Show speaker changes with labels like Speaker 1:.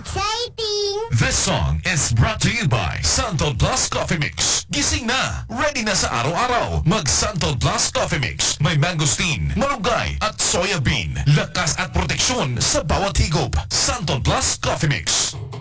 Speaker 1: Exciting!
Speaker 2: This song is brought to you by Santo Plus Coffee Mix. Gising na! Ready na sa araw-araw. Mag Santo Plus Coffee Mix. May mangosteen, malunggay at soya bean. Lakas at proteksyon sa bawat higop. Santo Plus Coffee Mix.